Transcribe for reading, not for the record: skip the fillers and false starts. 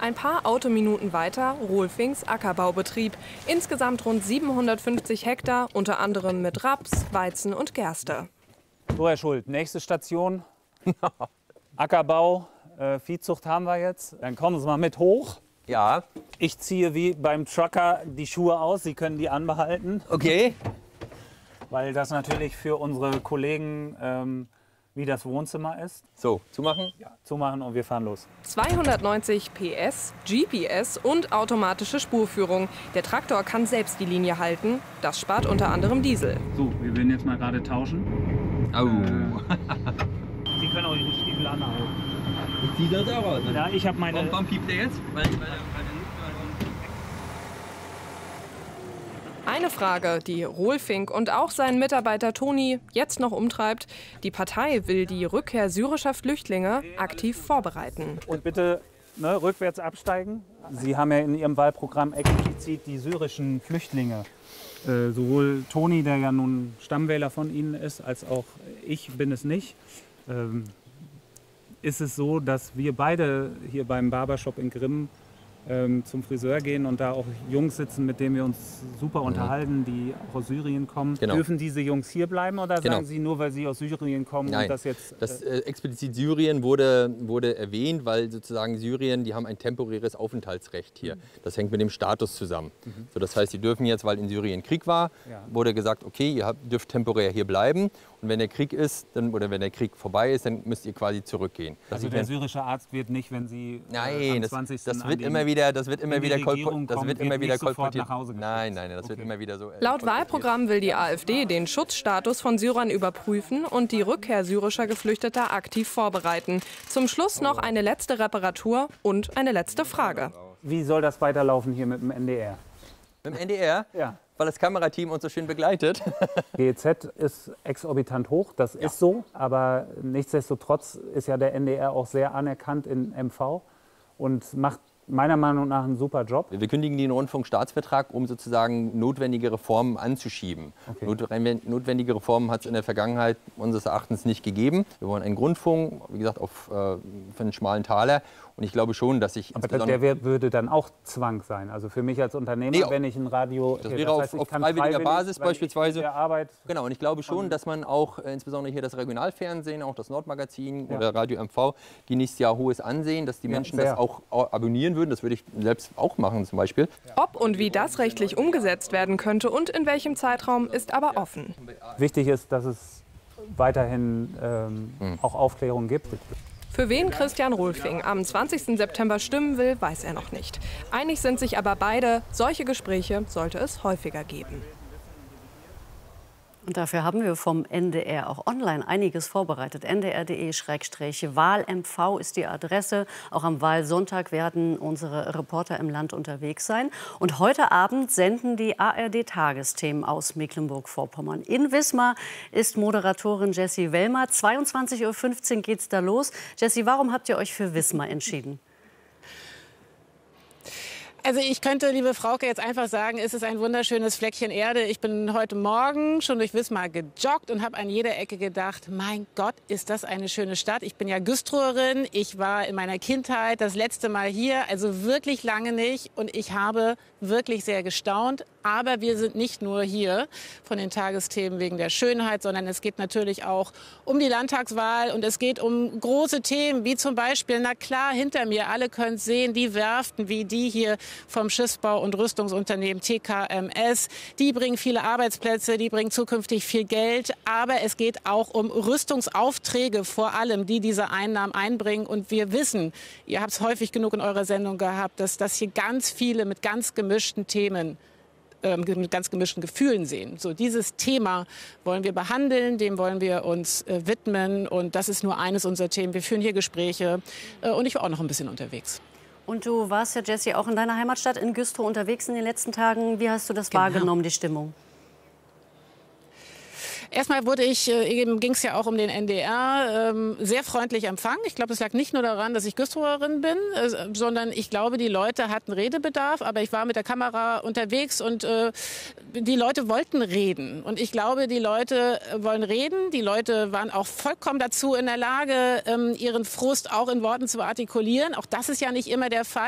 Ein paar Autominuten weiter Rolfings Ackerbaubetrieb. Insgesamt rund 750 Hektar, unter anderem mit Raps, Weizen und Gerste. So, Herr Schult, nächste Station. Ackerbau, Viehzucht haben wir jetzt. Dann kommen Sie mal mit hoch. Ja. Ich ziehe wie beim Trucker die Schuhe aus. Sie können die anbehalten. Okay. Weil das natürlich für unsere Kollegen wie das Wohnzimmer ist. So, zumachen? Ja, zumachen und wir fahren los. 290 PS, GPS und automatische Spurführung. Der Traktor kann selbst die Linie halten. Das spart unter anderem Diesel. So, wir werden jetzt mal gerade tauschen. Au. Sie können auch Ihre Stiefel anhauen. Sieht das auch aus? Ja, ich habe meine... Warum piept der jetzt? Eine Frage, die Rolfing und auch seinen Mitarbeiter Toni jetzt noch umtreibt. Die Partei will die Rückkehr syrischer Flüchtlinge aktiv vorbereiten. Und bitte rückwärts absteigen. Sie haben ja in Ihrem Wahlprogramm explizit die syrischen Flüchtlinge. Sowohl Toni, der ja nun Stammwähler von Ihnen ist, als auch ich bin es nicht. Ist es so, dass wir beide hier beim Barbershop in Grimm zum Friseur gehen und da auch Jungs sitzen, mit denen wir uns super unterhalten, die auch aus Syrien kommen. Genau. Dürfen diese Jungs hier bleiben oder sagen Sie nur, weil sie aus Syrien kommen? Nein, und das jetzt... das explizit Syrien wurde erwähnt, weil sozusagen Syrien, die haben ein temporäres Aufenthaltsrecht hier. Das hängt mit dem Status zusammen. So, das heißt, sie dürfen jetzt, weil in Syrien Krieg war, wurde gesagt, okay, ihr dürft temporär hier bleiben. Und wenn der Krieg ist, oder wenn der Krieg vorbei ist, dann müsst ihr quasi zurückgehen. Also der syrische Arzt wird nicht, wenn Sie nein, am 20. das wird immer wieder kolportiert. Nein, das wird immer wieder so. Laut Wahlprogramm will die AfD den Schutzstatus von Syrern überprüfen und die Rückkehr syrischer Geflüchteter aktiv vorbereiten. Zum Schluss noch eine letzte Reparatur und eine letzte Frage. Wie soll das weiterlaufen hier mit dem NDR? Mit dem NDR? Ja. Weil das Kamerateam uns so schön begleitet. GEZ ist exorbitant hoch, das ist so. Aber nichtsdestotrotz ist ja der NDR auch sehr anerkannt in MV und macht meiner Meinung nach einen super Job. Wir kündigen den Rundfunkstaatsvertrag, um sozusagen notwendige Reformen anzuschieben. Okay. Notwendige Reformen hat es in der Vergangenheit unseres Erachtens nicht gegeben. Wir wollen einen Grundfunk, wie gesagt, für einen schmalen Taler. Und ich glaube schon, dass ich... Aber der würde dann auch Zwang sein. Also für mich als Unternehmer, wenn ich ein Radio... Das wäre auf freiwilliger Basis beispielsweise. Genau, und ich glaube schon, dass man auch, insbesondere hier das Regionalfernsehen, auch das Nordmagazin oder Radio MV, genießt ja hohes Ansehen, dass die Menschen das auch abonnieren würden. Das würde ich selbst auch machen zum Beispiel. Ob und wie das rechtlich umgesetzt werden könnte und in welchem Zeitraum, ist aber offen. Wichtig ist, dass es weiterhin auch Aufklärung gibt. Für wen Christian Rolfing am 20. September stimmen will, weiß er noch nicht. Einig sind sich aber beide, solche Gespräche sollte es häufiger geben. Und dafür haben wir vom NDR auch online einiges vorbereitet. ndr.de/WahlMV ist die Adresse. Auch am Wahlsonntag werden unsere Reporter im Land unterwegs sein. Und heute Abend senden die ARD-Tagesthemen aus Mecklenburg-Vorpommern. In Wismar ist Moderatorin Jessie Wellmer. 22:15 Uhr geht's da los. Jessie, warum habt ihr euch für Wismar entschieden? Also ich könnte, liebe Frauke, jetzt einfach sagen, es ist ein wunderschönes Fleckchen Erde. Ich bin heute Morgen schon durch Wismar gejoggt und habe an jeder Ecke gedacht, mein Gott, ist das eine schöne Stadt. Ich bin ja Güstrowerin, ich war in meiner Kindheit das letzte Mal hier, also wirklich lange nicht. Und ich habe wirklich sehr gestaunt. Aber wir sind nicht nur hier von den Tagesthemen wegen der Schönheit, sondern es geht natürlich auch um die Landtagswahl und es geht um große Themen, wie zum Beispiel, na klar, hinter mir, alle können es sehen, die Werften wie die hier vom Schiffsbau- und Rüstungsunternehmen TKMS. Die bringen viele Arbeitsplätze, die bringen zukünftig viel Geld. Aber es geht auch um Rüstungsaufträge vor allem, die diese Einnahmen einbringen. Und wir wissen, ihr habt es häufig genug in eurer Sendung gehabt, dass das hier ganz viele mit ganz gemischten Themen mit ganz gemischten Gefühlen sehen. So, dieses Thema wollen wir behandeln, dem wollen wir uns widmen und das ist nur eines unserer Themen. Wir führen hier Gespräche und ich war auch noch ein bisschen unterwegs. Und du warst ja, Jessie, auch in deiner Heimatstadt in Güstrow unterwegs in den letzten Tagen. Wie hast du das wahrgenommen, die Stimmung? Erstmal ging es ja auch um den NDR, sehr freundlich empfangen. Ich glaube, es lag nicht nur daran, dass ich Güstrowerin bin, sondern ich glaube, die Leute hatten Redebedarf. Aber ich war mit der Kamera unterwegs und die Leute wollten reden. Und ich glaube, die Leute wollen reden. Die Leute waren auch vollkommen dazu in der Lage, ihren Frust auch in Worten zu artikulieren. Auch das ist ja nicht immer der Fall.